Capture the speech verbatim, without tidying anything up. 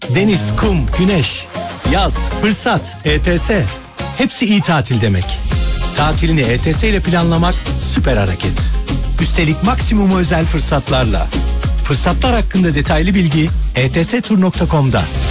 Deniz, kum, güneş, yaz, fırsat, E T S. Hepsi iyi tatil demek. Tatilini E T S ile planlamak süper hareket. Üstelik maksimum özel fırsatlarla. Fırsatlar hakkında detaylı bilgi e t s tur nokta com'da.